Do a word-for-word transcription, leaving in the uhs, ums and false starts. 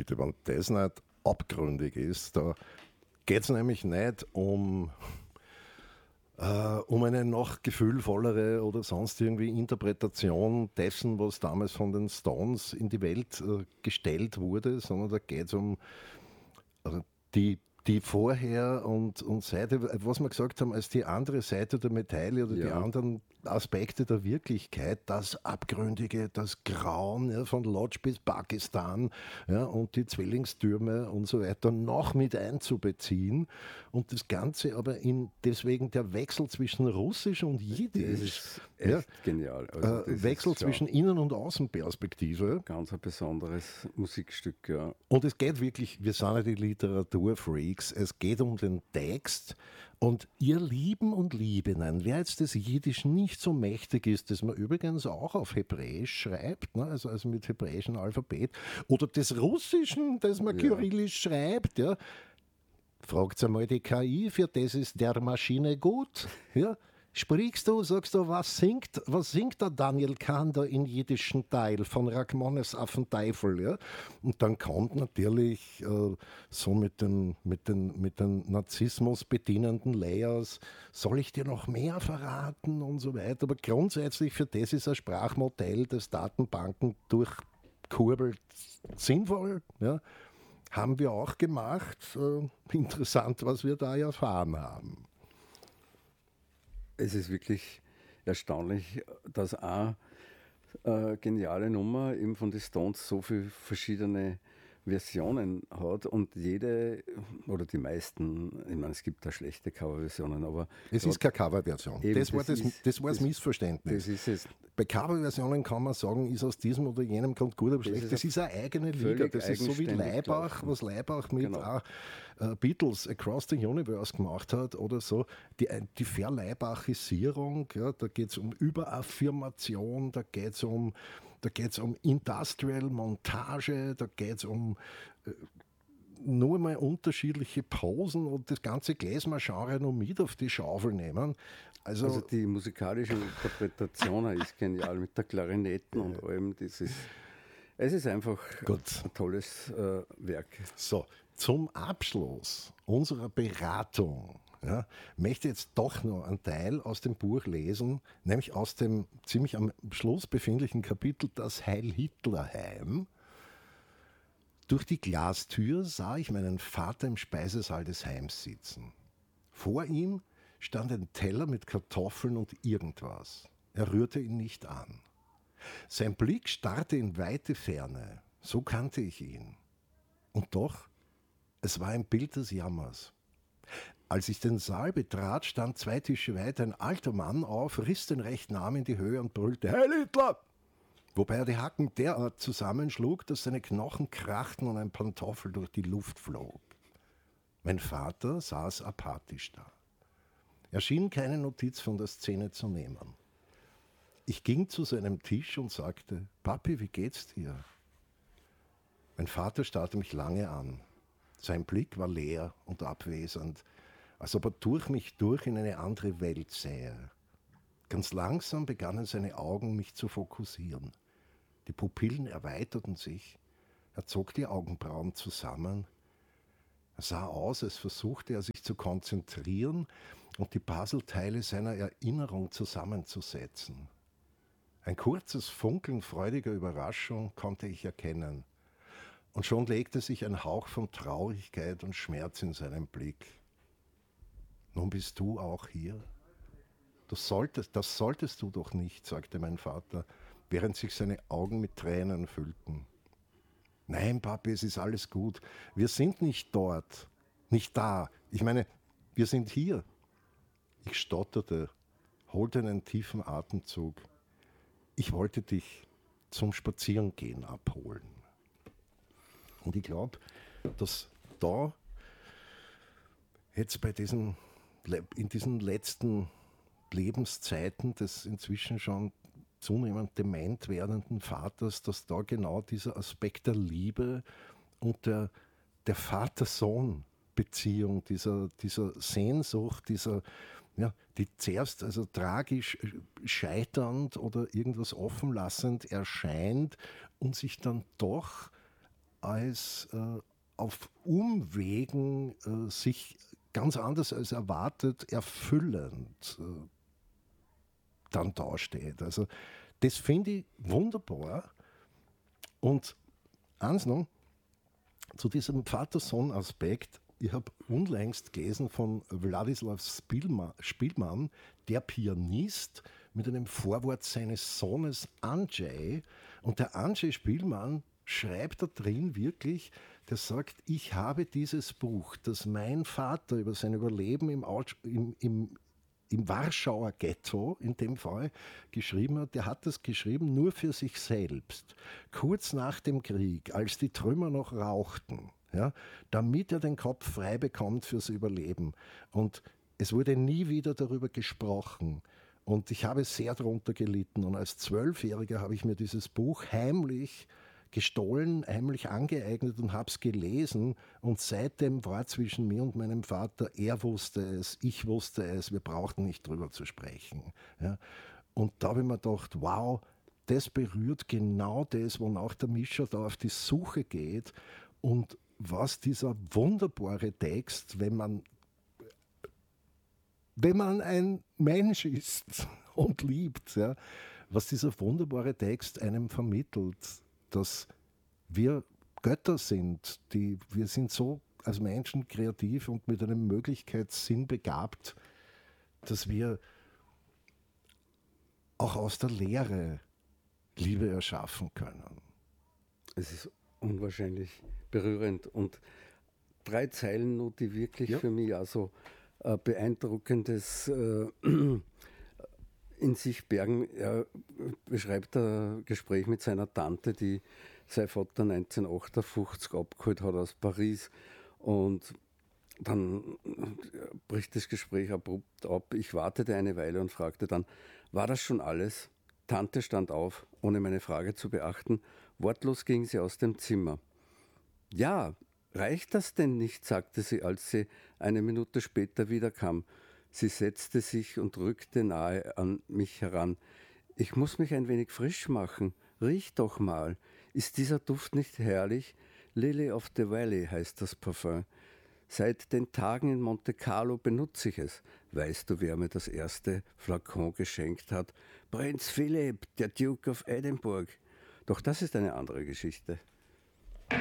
bitte, wenn das nicht abgründig ist, da geht es nämlich nicht um, äh, um eine noch gefühlvollere oder sonst irgendwie Interpretation dessen, was damals von den Stones in die Welt äh, gestellt wurde, sondern da geht es um äh, die die vorher und, und Seite, was wir gesagt haben, als die andere Seite der Medaille oder ja. die anderen Aspekte der Wirklichkeit, das Abgründige, das Grauen, ja, von Lodz bis Pakistan, ja, und die Zwillingstürme und so weiter noch mit einzubeziehen und das Ganze aber in deswegen der Wechsel zwischen Russisch und Jiddisch. Das ist echt ja, genial. Also äh, Wechsel zwischen Innen- und Außenperspektive. Ganz ein besonderes Musikstück, ja. Und es geht wirklich, wir sind ja die Literaturfreaks, es geht um den Text und ihr Lieben und Liebinnen, wer jetzt das Jiddisch nicht so mächtig ist, das man übrigens auch auf Hebräisch schreibt, ne, also, also mit hebräischem Alphabet, oder des Russischen, das man ja. kyrillisch schreibt, ja, fragt einmal die K I, für das ist der Maschine gut, ja. Sprichst du, sagst du, was singt, was singt der Daniel Kahn da in jiddischen Teil von Rachmaninows Affenteufel, ja? Und dann kommt natürlich äh, so mit den, mit den, mit den Narzissmus bedienenden Layers, soll ich dir noch mehr verraten und so weiter. Aber grundsätzlich für das ist ein Sprachmodell, das Datenbanken durchkurbelt, sinnvoll, ja? Haben wir auch gemacht. Äh, interessant, was wir da erfahren haben. Es ist wirklich erstaunlich, dass eine äh, geniale Nummer eben von den Stones so viele verschiedene Versionen hat und jede oder die meisten, ich meine, es gibt da schlechte Coverversionen, aber es ist keine Coverversion. Das, das war das, ist, das, war das, das Missverständnis. Das ist es. Bei Coverversionen kann man sagen, ist aus diesem oder jenem Grund gut oder schlecht. Das, das ist eine eigene Liga. Das ist so wie Leibach, gelaufen. Was Leibach mit genau. auch, äh, Beatles Across the Universe gemacht hat oder so. Die, die Verleibachisierung, ja, da geht es um Überaffirmation, da geht es um Da geht es um Industrial Montage, da geht es um äh, nur mal unterschiedliche Posen und das ganze Klezmer-Genre noch mit auf die Schaufel nehmen. Also, also die musikalische Interpretation ist genial mit der Klarinetten und äh, allem. Das ist, es ist einfach gut. Ein tolles äh, Werk. So, zum Abschluss unserer Beratung ja, möchte jetzt doch noch einen Teil aus dem Buch lesen, nämlich aus dem ziemlich am Schluss befindlichen Kapitel Das Heil-Hitler-Heim. Durch die Glastür sah ich meinen Vater im Speisesaal des Heims sitzen. Vor ihm stand ein Teller mit Kartoffeln und irgendwas. Er rührte ihn nicht an. Sein Blick starrte in weite Ferne. So kannte ich ihn. Und doch, es war ein Bild des Jammers. Als ich den Saal betrat, stand zwei Tische weiter ein alter Mann auf, riss den rechten Arm in die Höhe und brüllte »Heil Hitler!«, wobei er die Hacken derart zusammenschlug, dass seine Knochen krachten und ein Pantoffel durch die Luft flog. Mein Vater saß apathisch da. Er schien keine Notiz von der Szene zu nehmen. Ich ging zu seinem Tisch und sagte, »Papi, wie geht's dir?« Mein Vater starrte mich lange an. Sein Blick war leer und abwesend, als ob er durch mich durch in eine andere Welt sähe. Ganz langsam begannen seine Augen, mich zu fokussieren. Die Pupillen erweiterten sich. Er zog die Augenbrauen zusammen. Er sah aus, als versuchte er sich zu konzentrieren und die Puzzleteile seiner Erinnerung zusammenzusetzen. Ein kurzes Funkeln freudiger Überraschung konnte ich erkennen. Und schon legte sich ein Hauch von Traurigkeit und Schmerz in seinen Blick. »Nun bist du auch hier?« Das solltest, das solltest du doch nicht«, sagte mein Vater, während sich seine Augen mit Tränen füllten. »Nein, Papi, es ist alles gut. Wir sind nicht dort, nicht da. Ich meine, wir sind hier.« Ich stotterte, holte einen tiefen Atemzug. Ich wollte dich zum Spazierengehen abholen. Und ich glaube, dass da jetzt bei diesen, in diesen letzten Lebenszeiten des inzwischen schon zunehmend dement werdenden Vaters, dass da genau dieser Aspekt der Liebe und der, der Vater-Sohn-Beziehung, dieser, dieser Sehnsucht, dieser, ja, die zuerst also tragisch scheiternd oder irgendwas offenlassend erscheint und sich dann doch als äh, auf Umwegen äh, sich ganz anders als erwartet erfüllend äh, dann dasteht. Also das finde ich wunderbar. Und eins noch, zu diesem Vater-Sohn-Aspekt, ich habe unlängst gelesen von Wladislaw Spielmann, Spielmann, der Pianist, mit einem Vorwort seines Sohnes Andrzej. Und der Andrzej Spielmann schreibt da drin wirklich, der sagt, ich habe dieses Buch, das mein Vater über sein Überleben im, im, im, im Warschauer Ghetto in dem Fall geschrieben hat, der hat das geschrieben nur für sich selbst. Kurz nach dem Krieg, als die Trümmer noch rauchten, ja, damit er den Kopf frei bekommt fürs Überleben. Und es wurde nie wieder darüber gesprochen. Und ich habe sehr darunter gelitten. Und als Zwölfjähriger habe ich mir dieses Buch heimlich gestohlen, heimlich angeeignet und habe es gelesen. Und seitdem war zwischen mir und meinem Vater, er wusste es, ich wusste es, wir brauchten nicht drüber zu sprechen. Ja. Und da habe ich mir gedacht, wow, das berührt genau das, wonach der Mischa da auf die Suche geht. Und was dieser wunderbare Text, wenn man, wenn man ein Mensch ist und liebt, ja, was dieser wunderbare Text einem vermittelt, dass wir Götter sind, die, wir sind so als Menschen kreativ und mit einem Möglichkeitssinn begabt, dass wir auch aus der Leere Liebe erschaffen können. Es ist unwahrscheinlich berührend und drei Zeilen nur, die wirklich ja. für mich also äh, beeindruckendes äh, in sich bergen. Er beschreibt ein Gespräch mit seiner Tante, die sein Vater neunzehnhundertachtundfünfzig abgeholt hat aus Paris, und dann bricht das Gespräch abrupt ab. Ich wartete eine Weile und fragte dann, war das schon alles? Tante stand auf, ohne meine Frage zu beachten. Wortlos ging sie aus dem Zimmer. Ja, reicht das denn nicht, sagte sie, als sie eine Minute später wiederkam. Sie setzte sich und rückte nahe an mich heran. Ich muss mich ein wenig frisch machen. Riech doch mal. Ist dieser Duft nicht herrlich? Lily of the Valley heißt das Parfum. Seit den Tagen in Monte Carlo benutze ich es. Weißt du, wer mir das erste Flakon geschenkt hat? Prinz Philipp, der Duke of Edinburgh. Doch das ist eine andere Geschichte.